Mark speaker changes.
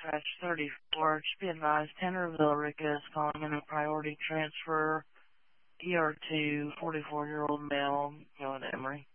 Speaker 1: Dispatch 34. Just be advised, Tanner Villarica is calling in a priority transfer, ER2, 44-year-old male, going to Emory.